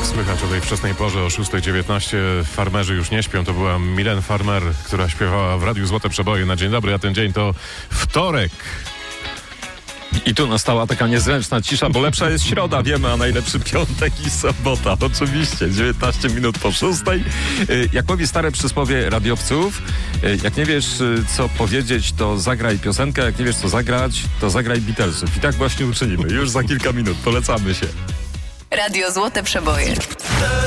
Słychać o tej wczesnej porze o 6:19 farmerzy już nie śpią. To była Milen Farmer, która śpiewała w Radiu Złote Przeboje na dzień dobry, a ten dzień to wtorek. I tu nastała taka niezręczna cisza, bo lepsza jest środa, wiemy, a najlepszy piątek i sobota. Oczywiście, 19 minut po 6. Jak mówi stare przysłowie radiowców, jak nie wiesz, co powiedzieć, to zagraj piosenkę, jak nie wiesz, co zagrać, to zagraj Beatlesów. I tak właśnie uczynimy. Już za kilka minut. Polecamy się. Radio Złote Przeboje.